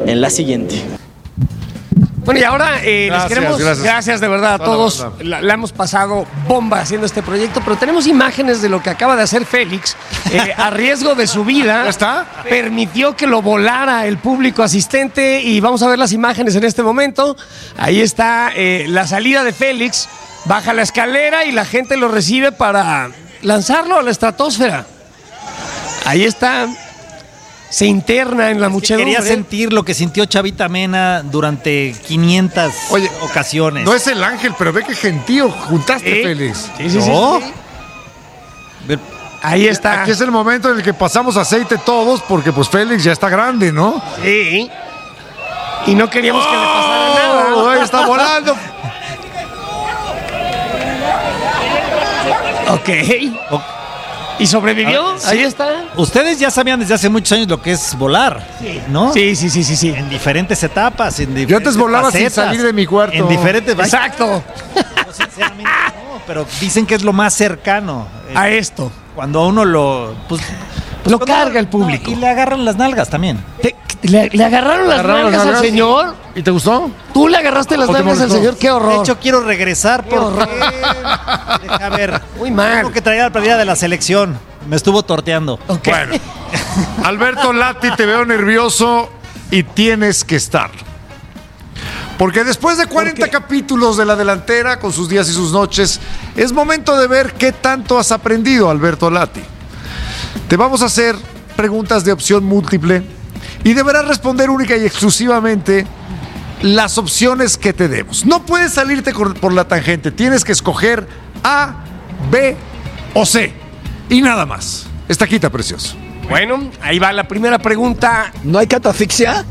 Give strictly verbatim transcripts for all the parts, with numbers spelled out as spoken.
en la siguiente. Bueno, y ahora eh, Gracias, les queremos, gracias. gracias de verdad a Toda la todos, banda. la, la hemos pasado bomba haciendo este proyecto, pero tenemos imágenes de lo que acaba de hacer Félix, eh, a riesgo de su vida. ¿Ya está? Permitió que lo volara el público asistente y vamos a ver las imágenes en este momento. Ahí está eh, la salida de Félix, baja la escalera y la gente lo recibe para lanzarlo a la estratosfera. Ahí está. Se interna en la muchedumbre. Quería sentir lo que sintió Chavita Mena durante quinientas Oye, ocasiones. No es el ángel, pero ve que gentío juntaste, ¿Eh? Félix. Sí, sí, sí, ¿No? sí. Ahí está. Aquí es el momento en el que pasamos aceite todos, porque pues Félix ya está grande, ¿no? Sí. Y no queríamos que le pasara Oh, nada. ahí está volando. Ok. O- ¿Y sobrevivió? Ah, sí. Ahí está. Ustedes ya sabían desde hace muchos años lo que es volar, ¿no? Sí, sí, sí, sí, sí. En diferentes etapas, en Yo diferentes antes volaba sin facetas, salir de mi cuarto. En diferentes... Exacto. Yo sinceramente no, pero dicen que es lo más cercano. Eh, A esto. Cuando a uno lo... Pues, pues Lo cuando- carga el público. no, y le agarran las nalgas también. ¿Te- ¿Le, le agarraron las ¿Agarraron las nalgas al nalgas? señor? ¿Y te gustó? ¿Tú le agarraste las ¿O te nalgas al molestó? señor? ¡Qué De horror! hecho, quiero regresar Qué horror. porque... Deja ver. Muy mal. Tengo que traer a la playera de la selección. Me estuvo torteando. Ok. Bueno, Alberto Lati, te veo nervioso y tienes que estar. Porque después de cuarenta capítulos de La Delantera, con sus días y sus noches, es momento de ver qué tanto has aprendido, Alberto Lati. Te vamos a hacer preguntas de opción múltiple y deberás responder única y exclusivamente las opciones que te demos. No puedes salirte cor- por la tangente, tienes que escoger A, B o C. Y nada más. Estaquita, precioso. Bueno, ahí va la primera pregunta. ¿No hay catafixia?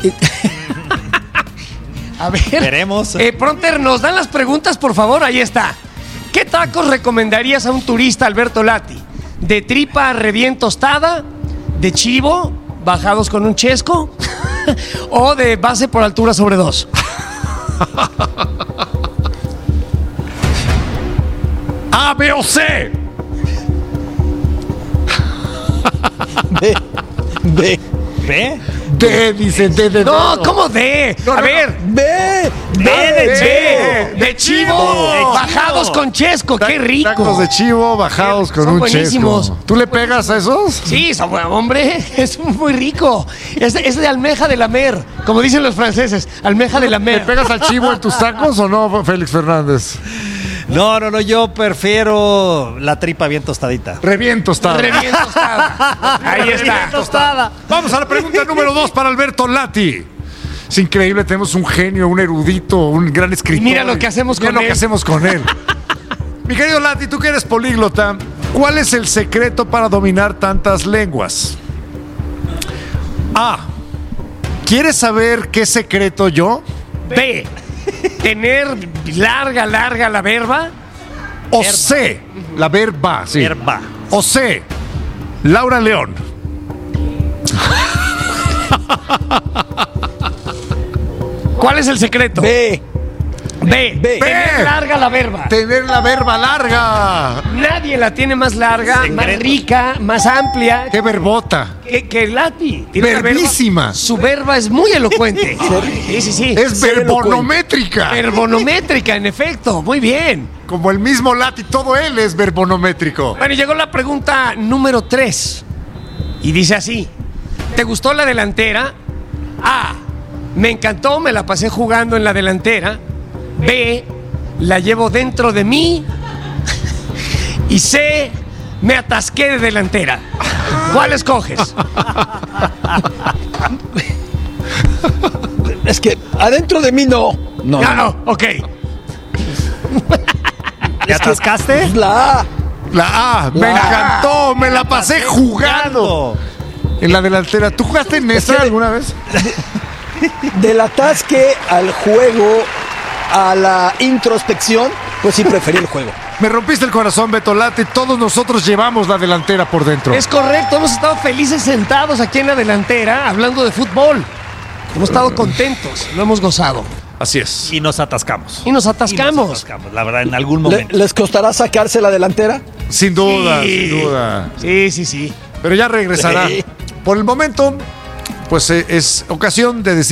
A ver. Veremos. Eh, Pronter, ¿nos dan las preguntas, por favor? Ahí está. ¿Qué tacos recomendarías a un turista, Alberto Lati? ¿De tripa recién tostada? ¿De chivo, bajados con un chesco? ¿O de base por altura sobre dos? A, B o C. B. B. ¿Ve? D, dice D de No, dedo. ¿cómo de? No, a no, ver. B. B de de chivo. chivo. De chivo. De Bajados chivo. con chesco. ¡Qué rico! Tacos de chivo bajados con Son un buenísimos. chesco. ¿Tú le pegas a esos? Sí, son- hombre, es muy rico. Es, es de almeja de la mer, como dicen los franceses, almeja de la ¿Le mer. pegas al chivo en tus tacos o no, Félix Fernández? No, no, no, yo prefiero la tripa bien tostadita. Reviento está. Reviento tostada. Ahí está. tostada. Vamos a la pregunta número dos para Alberto Lati. Es increíble, tenemos un genio, un erudito, un gran escritor. Y mira lo que hacemos Mira con lo él. que hacemos con él. Mi querido Lati, tú que eres políglota, ¿cuál es el secreto para dominar tantas lenguas? A. ¿Quieres saber qué secreto yo? B, tener larga, larga la verba. O C. La verba, sí. Verba. O C. Laura León. ¿Cuál es el secreto? B. B, B. tener larga la verba. Tener la verba larga. Nadie la tiene más larga, más rica, más amplia Qué verbota. que, que Lati. Tiene una verba- Verbísima. Su verba es muy elocuente. Sí, sí, sí. Es Ser verbonométrica. Verbonométrica, en efecto. Muy bien. Como el mismo Lati, todo él es verbonométrico. Bueno, llegó la pregunta número tres. Y dice así: ¿te gustó la delantera? A. Me encantó, me la pasé jugando en la delantera. B. La llevo dentro de mí. Y C. Me atasqué de delantera. ¿Cuál escoges? Es que adentro de mí no. No. No, no, ok. ¿Te atascaste? Es la A. La A, me La A. encantó, me la pasé jugando. En la delantera. ¿Tú jugaste en esa que- alguna vez? Del atasque al juego, a la introspección, pues sí preferí el juego. Me rompiste el corazón, Beto Lati. Todos nosotros llevamos la delantera por dentro. Es correcto, hemos estado felices sentados aquí en la delantera hablando de fútbol. Hemos estado contentos, lo hemos gozado. Así es. Y nos atascamos. Y nos atascamos. Y nos atascamos, la verdad, en algún ¿Le- momento. ¿Les costará sacarse la delantera? Sin duda, Sí. sin duda. Sí, sí, sí. Pero ya regresará. Sí. Por el momento, pues eh, es ocasión de decir.